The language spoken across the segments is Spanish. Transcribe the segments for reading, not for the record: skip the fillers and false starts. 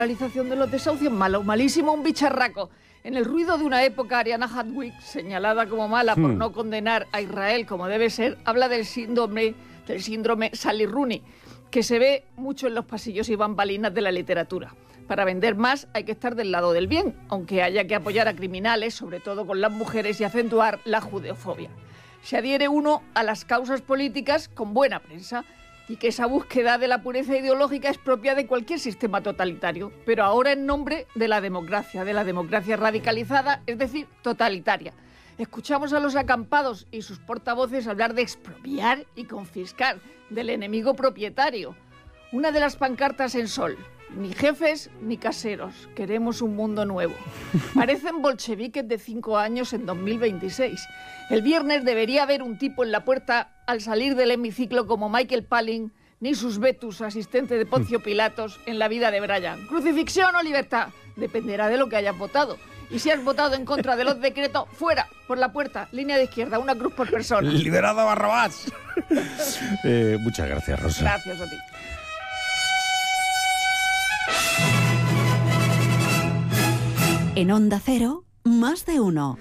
realización de los desahucios, malo, malísimo, un bicharraco. En el ruido de una época, Ariana Huffington, señalada como mala por no condenar a Israel como debe ser, habla del síndrome Sally Rooney, que se ve mucho en los pasillos y bambalinas de la literatura. Para vender más hay que estar del lado del bien, aunque haya que apoyar a criminales, sobre todo con las mujeres, y acentuar la judeofobia. Se adhiere uno a las causas políticas con buena prensa, y que esa búsqueda de la pureza ideológica es propia de cualquier sistema totalitario, pero ahora en nombre de la democracia radicalizada, es decir, totalitaria. Escuchamos a los acampados y sus portavoces hablar de expropiar y confiscar, del enemigo propietario. Una de las pancartas en sol: ni jefes ni caseros, queremos un mundo nuevo. Parecen bolcheviques de 5 años en 2026. El viernes debería haber un tipo en la puerta al salir del hemiciclo como Michael Palin, ni sus Betus, asistente de Poncio Pilatos, en La vida de Brian. ¿Crucifixión o libertad? Dependerá de lo que hayas votado. Y si has votado en contra de los decretos, fuera, por la puerta, línea de izquierda, una cruz por persona. ¡Liberado Barrabás! Muchas gracias, Rosa. Gracias a ti. En Onda Cero, más de uno.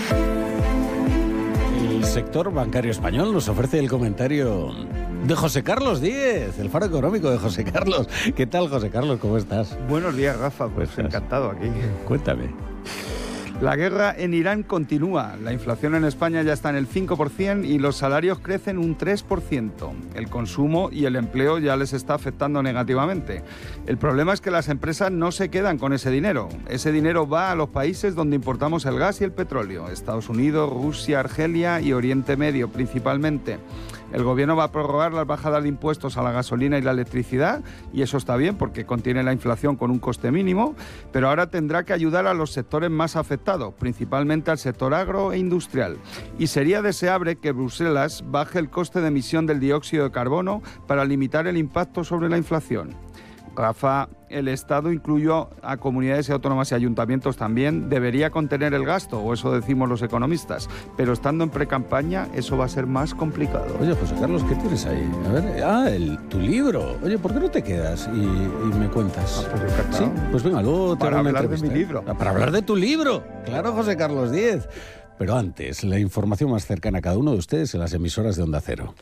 El sector bancario español nos ofrece el comentario de José Carlos Díez, el faro económico de José Carlos. ¿Qué tal, José Carlos? ¿Cómo estás? Buenos días, Rafa. Pues encantado aquí. Cuéntame. La guerra en Irán continúa. La inflación en España ya está en el 5% y los salarios crecen un 3%. El consumo y el empleo ya les está afectando negativamente. El problema es que las empresas no se quedan con ese dinero. Ese dinero va a los países donde importamos el gas y el petróleo. Estados Unidos, Rusia, Argelia y Oriente Medio principalmente. El gobierno va a prorrogar las bajadas de impuestos a la gasolina y la electricidad, y eso está bien porque contiene la inflación con un coste mínimo, pero ahora tendrá que ayudar a los sectores más afectados, principalmente al sector agro e industrial. Y sería deseable que Bruselas baje el coste de emisión del dióxido de carbono para limitar el impacto sobre la inflación. Rafa, el Estado, incluyó a comunidades autónomas y ayuntamientos también, debería contener el gasto, o eso decimos los economistas, pero estando en precampaña eso va a ser más complicado. Oye, José Carlos, ¿qué tienes ahí? A ver, tu libro. Oye, ¿por qué no te quedas y me cuentas? Pues encantado. Sí, pues venga, luego te para hago una hablar entrevista. de mi libro. Para hablar de tu libro. Claro, José Carlos Díez. Pero antes, la información más cercana a cada uno de ustedes en las emisoras de Onda Cero.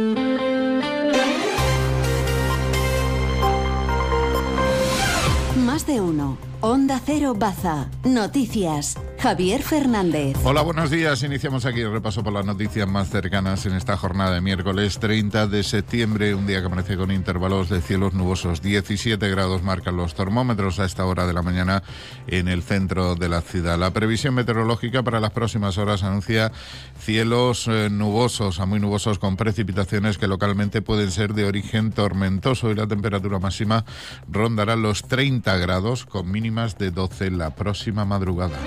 Más de uno. Onda Cero Baza. Noticias. Javier Fernández. Hola, buenos días. Iniciamos aquí el repaso por las noticias más cercanas en esta jornada de miércoles 30 de septiembre, un día que amanece con intervalos de cielos nubosos. 17 grados marcan los termómetros a esta hora de la mañana en el centro de la ciudad. La previsión meteorológica para las próximas horas anuncia cielos nubosos a muy nubosos con precipitaciones que localmente pueden ser de origen tormentoso, y la temperatura máxima rondará los 30 grados con mínimas de 12 la próxima madrugada.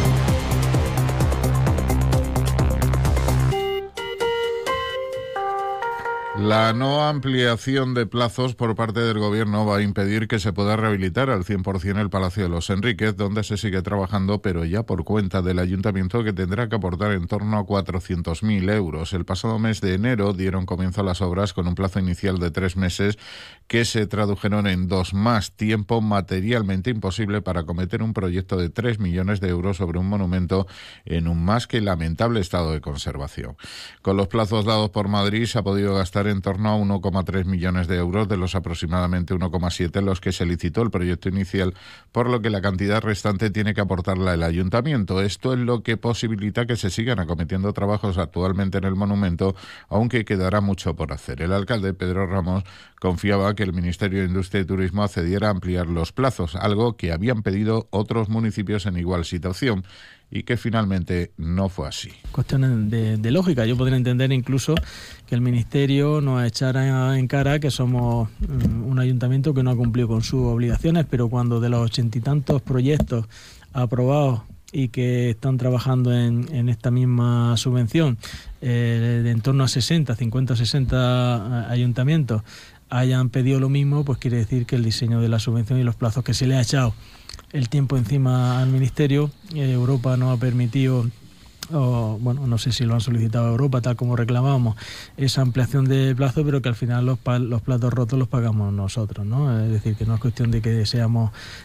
La no ampliación de plazos por parte del Gobierno va a impedir que se pueda rehabilitar al 100% el Palacio de los Enríquez, donde se sigue trabajando, pero ya por cuenta del Ayuntamiento, que tendrá que aportar en torno a 400.000 euros. El pasado mes de enero dieron comienzo a las obras con un plazo inicial de 3 meses que se tradujeron en 2 más, tiempo materialmente imposible para acometer un proyecto de 3 millones de euros sobre un monumento en un más que lamentable estado de conservación. Con los plazos dados por Madrid se ha podido gastar en torno a 1,3 millones de euros de los aproximadamente 1,7 en los que se licitó el proyecto inicial, por lo que la cantidad restante tiene que aportarla el Ayuntamiento. Esto es lo que posibilita que se sigan acometiendo trabajos actualmente en el monumento, aunque quedará mucho por hacer. El alcalde, Pedro Ramos, confiaba que el Ministerio de Industria y Turismo accediera a ampliar los plazos, algo que habían pedido otros municipios en igual situación, y que finalmente no fue así. Cuestiones de lógica. Yo podría entender incluso que el Ministerio nos echara en cara que somos un ayuntamiento que no ha cumplido con sus obligaciones, pero cuando de los 80 y tantos proyectos aprobados y que están trabajando en esta misma subvención, de en torno a 50 o 60 ayuntamientos hayan pedido lo mismo, pues quiere decir que el diseño de la subvención y los plazos que se le ha echado el tiempo encima al Ministerio, Europa no ha permitido, no sé si lo han solicitado a Europa, tal como reclamábamos, esa ampliación de plazo, pero que al final los platos rotos los pagamos nosotros, ¿no? Es decir, que no es cuestión de que seamos